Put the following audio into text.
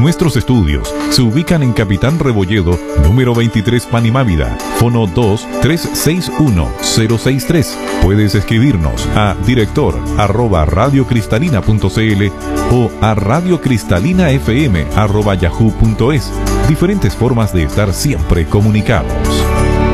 Nuestros estudios se ubican en Capitán Rebolledo, número 23 Panimávida, fono 2-361-063. Puedes escribirnos a director@radiocristalina.cl o a radiocristalinafm@yahoo.es. Diferentes formas de estar siempre comunicados.